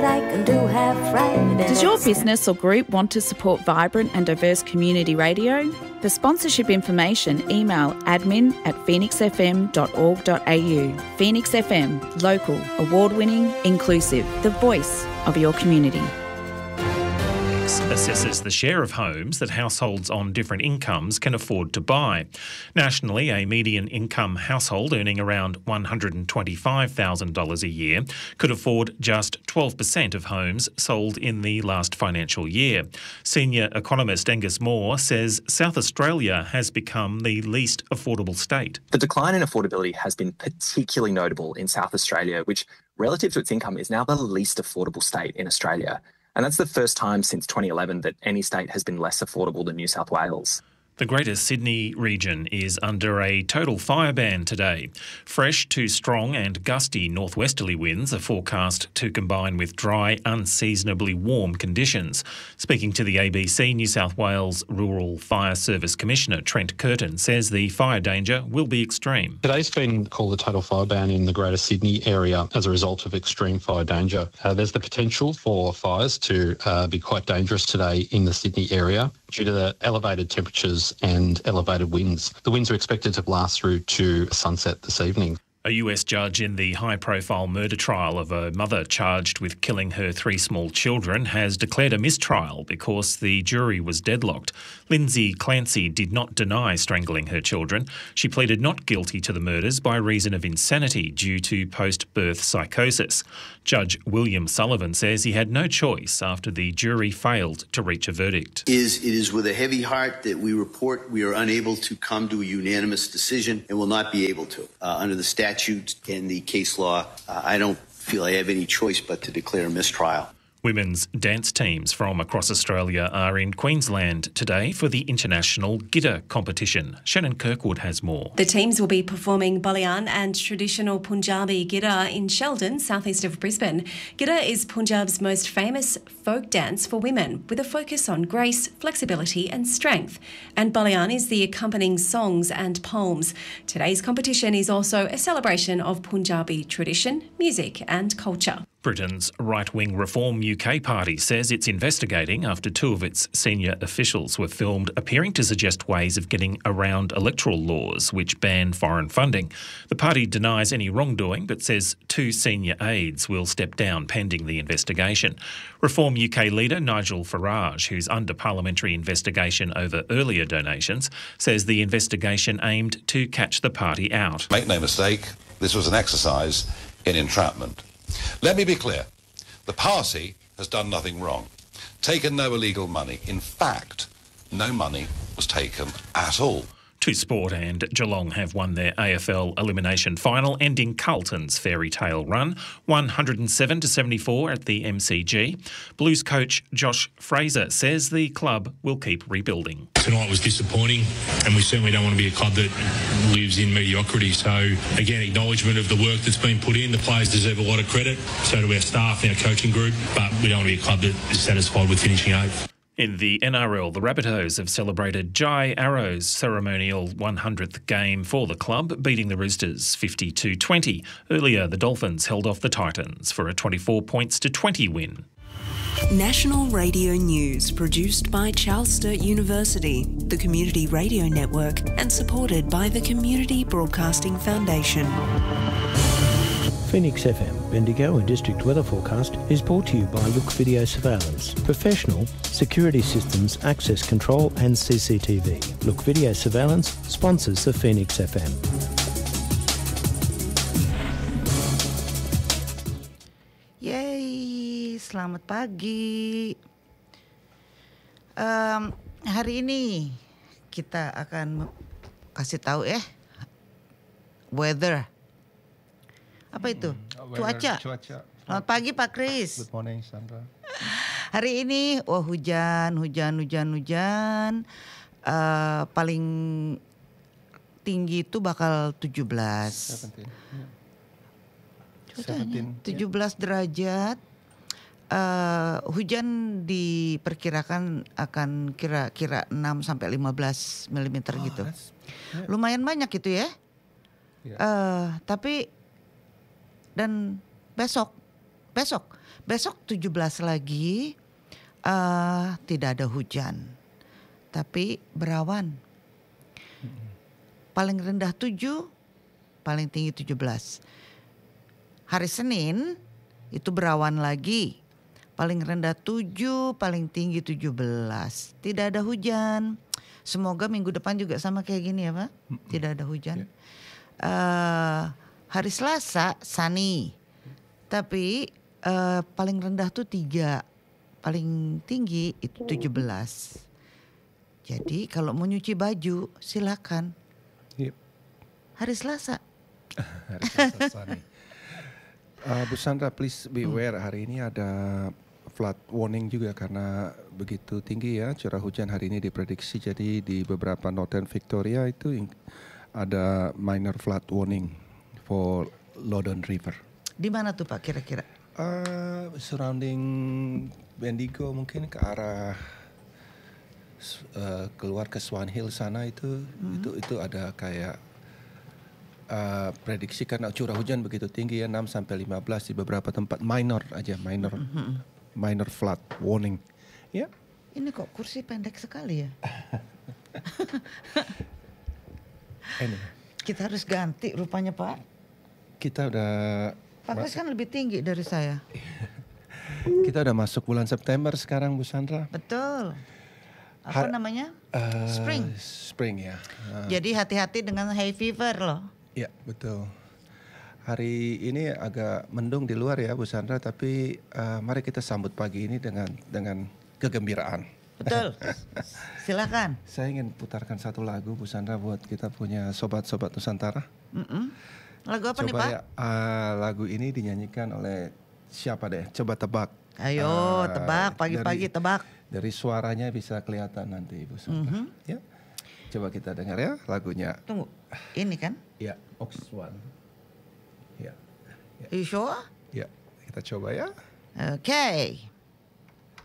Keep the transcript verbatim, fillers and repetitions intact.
Does your business or group want to support vibrant and diverse community radio? For sponsorship information, email admin at phoenix f m dot org dot a u. Phoenix F M, local, award-winning, inclusive, the voice of your community. Assesses the share of homes that households on different incomes can afford to buy. Nationally, a median income household earning around one hundred twenty-five thousand dollars a year could afford just twelve percent of homes sold in the last financial year. Senior economist Angus Moore says South Australia has become the least affordable state. The decline in affordability has been particularly notable in South Australia, which, relative to its income, is now the least affordable state in Australia. And that's the first time since twenty eleven that any state has been less affordable than New South Wales. The Greater Sydney region is under a total fire ban today. Fresh to strong and gusty northwesterly winds are forecast to combine with dry, unseasonably warm conditions. Speaking to the A B C, New South Wales Rural Fire Service Commissioner Trent Curtin says the fire danger will be extreme. Today's been called a total fire ban in the Greater Sydney area as a result of extreme fire danger. Uh, there's the potential for fires to uh, be quite dangerous today in the Sydney area due to the elevated temperatures and elevated winds. The winds are expected to last through to sunset this evening. A U S judge in the high-profile murder trial of a mother charged with killing her three small children has declared a mistrial because the jury was deadlocked. Lindsay Clancy did not deny strangling her children. She pleaded not guilty to the murders by reason of insanity due to post-birth psychosis. Judge William Sullivan says he had no choice after the jury failed to reach a verdict. Is It is with a heavy heart that we report we are unable to come to a unanimous decision and will not be able to. Uh, under the statute and the case law, uh, I don't feel I have any choice but to declare a mistrial. Women's dance teams from across Australia are in Queensland today for the International Gidda competition. Shannon Kirkwood has more. The teams will be performing Baliyan and traditional Punjabi Gidda in Sheldon, southeast of Brisbane. Gidda is Punjab's most famous folk dance for women, with a focus on grace, flexibility and strength. And Baliyan is the accompanying songs and poems. Today's competition is also a celebration of Punjabi tradition, music and culture. Britain's right-wing Reform U K party says it's investigating after two of its senior officials were filmed appearing to suggest ways of getting around electoral laws which ban foreign funding. The party denies any wrongdoing but says two senior aides will step down pending the investigation. Reform U K leader Nigel Farage, who's under parliamentary investigation over earlier donations, says the investigation aimed to catch the party out. Make no mistake, this was an exercise in entrapment. Let me be clear. The party has done nothing wrong, taken no illegal money. In fact, no money was taken at all. To sport, and Geelong have won their A F L elimination final, ending Carlton's fairy tale run, one hundred seven to seventy-four at the M C G. Blues coach Josh Fraser says the club will keep rebuilding. Tonight was disappointing, and we certainly don't want to be a club that lives in mediocrity. So, again, acknowledgement of the work that's been put in. The players deserve a lot of credit, so do our staff and our coaching group, but we don't want to be a club that is satisfied with finishing eighth. In the N R L, the Rabbitohs have celebrated Jai Arrow's ceremonial one hundredth game for the club, beating the Roosters fifty-two twenty. Earlier, the Dolphins held off the Titans for a twenty-four points to twenty win. National Radio News, produced by Charles Sturt University, the Community Radio Network, and supported by the Community Broadcasting Foundation. Phoenix F M, Bendigo and District Weather Forecast is brought to you by Look Video Surveillance. Professional, security systems, access control and C C T V. Look Video Surveillance sponsors the Phoenix F M. Yeay, selamat pagi. Um, hari ini kita akan kasih tahu ya, weather. Apa itu? Hmm, cuaca. Cuaca. Selamat pagi Pak Kris. Good morning Sandra. Hari ini, wah hujan, hujan, hujan, hujan. Uh, paling tinggi itu bakal tujuh belas. seventeen. Yeah. tujuh belas derajat. Uh, hujan diperkirakan akan kira-kira enam sampai lima belas milimeter oh, gitu. Yeah. Lumayan banyak gitu ya. Yeah. Uh, tapi dan besok, besok, Besok tujuh belas lagi uh, tidak ada hujan, tapi berawan. Paling rendah tujuh, paling tinggi tujuh belas. Hari Senin itu berawan lagi. Paling rendah tujuh, paling tinggi tujuh belas. Tidak ada hujan. Semoga minggu depan juga sama kayak gini ya Pak. Tidak ada hujan. Uh, hari Selasa sunny. Tapi uh, paling rendah tuh tiga, paling tinggi itu tujuh belas. Jadi kalau mau nyuci baju silakan. Yep. Hari Selasa. Hari Selasa sunny. Uh, Bu Sandra, please be aware hari ini ada flood warning juga karena begitu tinggi ya curah hujan hari ini diprediksi. Jadi di beberapa Northern Victoria itu ada minor flood warning for Loddon River. Di mana tuh Pak kira-kira? Uh, surrounding Bendigo mungkin ke arah uh, keluar ke Swan Hill sana itu hmm. itu itu ada kayak uh, prediksi karena curah hujan begitu tinggi ya enam sampai lima belas di beberapa tempat minor aja minor hmm. minor flood warning. Ya. Ini kok kursi pendek sekali ya? Anyway. Kita harus ganti rupanya Pak. Kita udah Pak Kris kan lebih tinggi dari saya. Kita udah masuk bulan September sekarang Bu Sandra. Betul. Apa Har- namanya? Uh, spring. Spring ya. Uh. Jadi hati-hati dengan hay fever loh. Ya betul. Hari ini agak mendung di luar ya Bu Sandra, tapi uh, mari kita sambut pagi ini dengan dengan kegembiraan. Betul. Silakan. Saya ingin putarkan satu lagu Bu Sandra buat kita punya sobat-sobat Nusantara. Mm-mm. Lagu apa Coba nih Pak? Ya, uh, lagu ini dinyanyikan oleh siapa deh? Coba tebak. Ayo uh, tebak, pagi-pagi dari, tebak. Dari suaranya bisa kelihatan nanti Bu Sandra. Mm-hmm. Ya, coba kita dengar ya lagunya. Tunggu, ini kan? Ya, Ox One. Ya. Ya. You sure? Ya, kita coba ya. Oke. Okay.